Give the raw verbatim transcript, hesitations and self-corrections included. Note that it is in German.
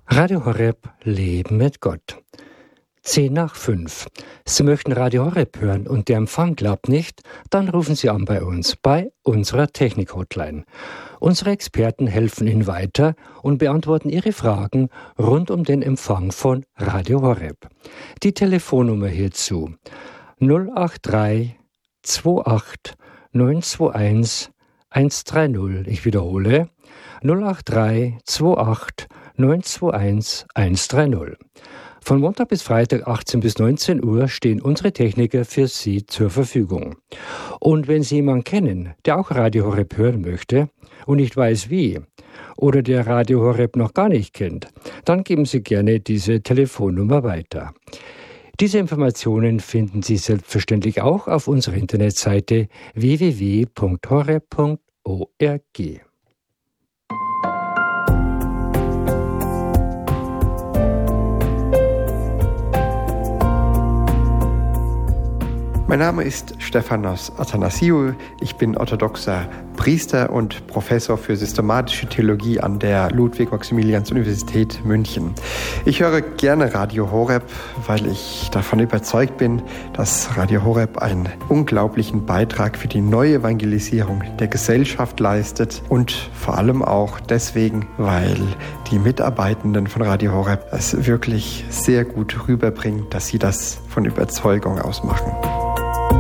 Radio Horeb, Leben mit Gott. Zehn nach fünf. Sie möchten Radio Horeb hören und der Empfang klappt nicht? Dann rufen Sie an bei uns, bei unserer Technik-Hotline. Unsere Experten helfen Ihnen weiter und beantworten Ihre Fragen rund um den Empfang von Radio Horeb. Die Telefonnummer hierzu null acht drei zwei acht neun zwei eins eins drei null. Ich wiederhole null acht drei zwei acht neun zwei eins eins drei null. Von Montag bis Freitag achtzehn bis neunzehn Uhr stehen unsere Techniker für Sie zur Verfügung. Und wenn Sie jemanden kennen, der auch Radio Horeb hören möchte und nicht weiß wie, oder der Radio Horeb noch gar nicht kennt, dann geben Sie gerne diese Telefonnummer weiter. Diese Informationen finden Sie selbstverständlich auch auf unserer Internetseite w w w punkt horeb punkt org. Mein Name ist Stephanos Athanasiou. Ich bin orthodoxer Priester und Professor für systematische Theologie an der Ludwig-Maximilians-Universität München. Ich höre gerne Radio Horeb, weil ich davon überzeugt bin, dass Radio Horeb einen unglaublichen Beitrag für die Neuevangelisierung der Gesellschaft leistet und vor allem auch deswegen, weil die Mitarbeitenden von Radio Horeb es wirklich sehr gut rüberbringen, dass sie das von Überzeugung aus machen.